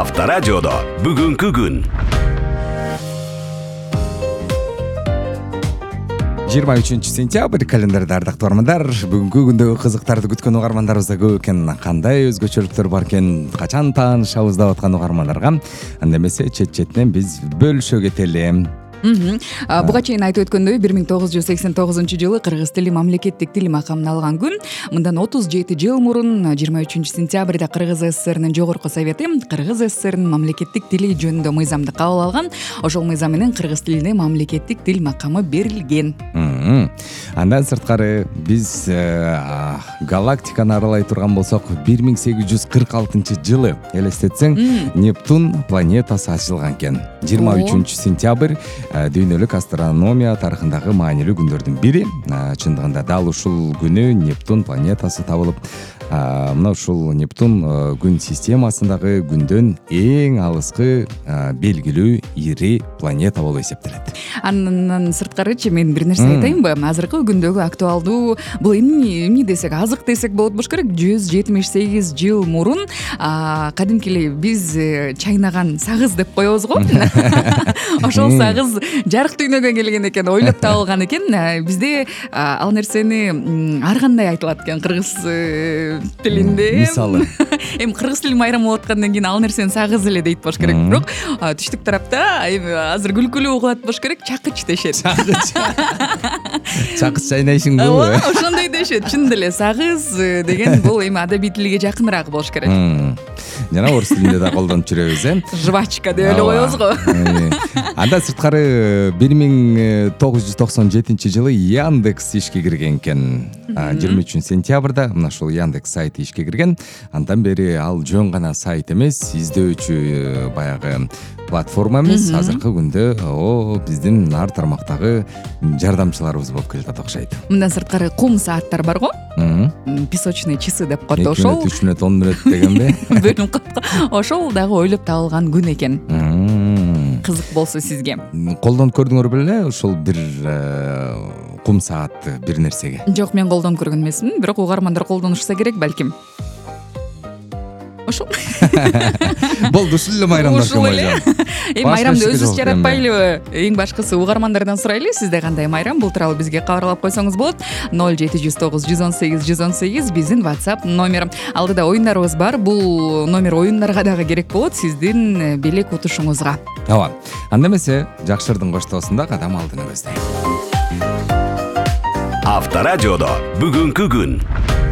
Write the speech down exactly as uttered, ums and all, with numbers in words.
Авторадиодо бүгүнкү күн. жыйырма үчүнчү сентябрь календарда ардактуу угармандар, бүгүнкү күндөгү кызыктарды күткөн угармандарыбыз да көп экен. Кандай өзгөчөлүктөр бар экен, качан таанышабыз деп аткан угармандарга анда эмесе чет-четинен биз бөлүшө кетели. Буга чейин айтып өткөндөй, бир миң тогуз жүз сексен тогузунчу жылы кыргыз тили мамлекеттик тил макамын алган күн. Мындан отуз жети жыл мурун жыйырма үчүнчү сентябрда Кыргыз СССРнын жогорку совети Кыргыз СССРнын мамлекеттик тили жөнүндө мыйзамды кабыл алган. Ошол мыйзам менен кыргыз тилине мамлекеттик тил макамы берилген. Андан сырткары биз галактиканы аралай турган болсок, бир миң сегиз жүз кырк алтынчы жылы элестетсең, Нептун планетасы ачылган экен. жыйырма үчүнчү сентябрь дүйнөлүк астрономия тарыхындагы маанилүү күндөрдүн бири. Чындыгында дал ушул күнү Нептун планетасы табылып, мына ушул Нептун күн системасындагы күндөн эң алыскы белгилүү ири планета болуп эсептелет. Андан сырткарычы мен бир нерсе айтайынбы? Азыркы күндөгү актуалдуу бул эмне эмне десек, азык десек болот болуш керек. жүз жетимиш сегиз жыл мурун кадимки эле биз чайнаган сагыз деп коебуз го. Ошол сагыз жарык дүйнөгө келген экен, ойлоп табылган экен. Бизде ал нерсени ар кандай айтылат экен кыргыз тилинде. Мисалы, эми кыргыз тили майрам болуп аткандан кийин ал нерсени сагыз эле дейт болуш керек. Бирок түштүк тарапта эми азыр күлкүлүү угулат болуш керек, чакыч дешет. Чакыч. Чакыч чайнайсыңбы? Ооба, ошондой дешет. Чын деле сагыз деген бул эми адабий тилге жакыныраак болуш керек. Жана орус тилинде да колдонуп жүрөбүз, э? Жвачка деп эле коебуз го. Андан сырткары бир миң тогуз жүз токсон жетинчи жылы Яндекс ишке кирген экен. жыйырма үчүнчү сентябрда мына ушул Яндекс сайты ишке кирген. Андан бери ал жөн гана сайт эмес, издөөчү баягы платформа эмес, азыркы күндө о биздин ар тармактагы жардамчыларыбыз болуп келатат окшойт. Мындан сырткары кум сааттар бар го. Песочные часы деп коет. Ошол үч мүнөт, он мүнөт дегенде. Бөлүнүп калат. Ошол дагы ойлоп табылган күн экен. Кызык болсо сизге. Колдонуп көрдүңөр беле ушул бир кум саатты бир нерсеге? Жок, мен колдонуп көргөн эмесмин, бирок угармандар колдонушса керек балким. Ошол. Болду, ушул эле майрамдашкан байжан. Эми майрамды өзүбүз жаратпайлыбы? Эң башкысы угармандардан сурайлы, сизде кандай майрам? Бул тууралуу бизге кабарлап койсоңуз болот. ноль жети жүз тогуз жүз он сегиз жүз он сегиз биздин WhatsApp номер. Алдыда оюндарыбыз бар. Бул номер оюндарга дагы керек болот сиздин белек утушуңузга. Ооба. Анда эмесе жакшырдын коштоосунда кадам алдыны көздөйм. Авторадиодо бүгүнкү күн.